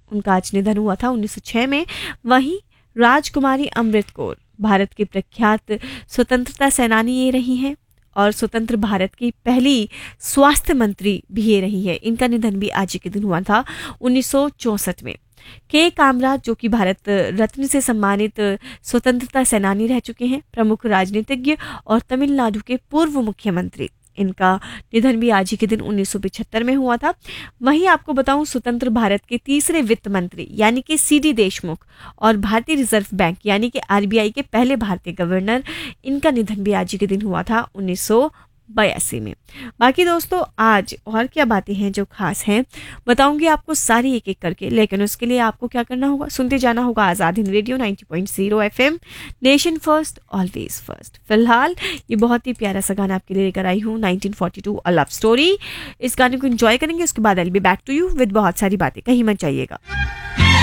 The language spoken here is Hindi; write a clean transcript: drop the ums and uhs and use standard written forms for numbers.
उनका आज निधन हुआ था 1906 में। वहीं राजकुमारी अमृत कौर भारत की प्रख्यात स्वतंत्रता सेनानी ये रही हैं और स्वतंत्र भारत की पहली स्वास्थ्य मंत्री भी ये रही है। इनका निधन भी आज ही के दिन हुआ था 1964 में। के कामराज जो कि भारत रत्न से सम्मानित स्वतंत्रता सेनानी रह चुके हैं, प्रमुख राजनीतिज्ञ और तमिलनाडु के पूर्व मुख्यमंत्री। इनका निधन भी आज ही के दिन 1975 में हुआ था। वहीं आपको बताऊं, स्वतंत्र भारत के तीसरे वित्त मंत्री यानी कि सीडी देशमुख और भारतीय रिजर्व बैंक यानी कि आरबीआई के पहले भारतीय गवर्नर, इनका निधन भी आज ही के दिन हुआ था 1982 में। बाकी दोस्तों, आज और क्या बातें हैं जो खास हैं बताऊंगी आपको सारी एक एक करके, लेकिन उसके लिए आपको क्या करना होगा, सुनते जाना होगा Azad Hind radio 90.0 FM, nation first always first. फिलहाल ये बहुत ही प्यारा सा गाना आपके लिए लेकर आई हूँ, 1942 अ लव स्टोरी। इस गाने को एंजॉय करेंगे, उसके बाद I will be back to you with बहुत सारी बातें, कहीं मत जाइएगा।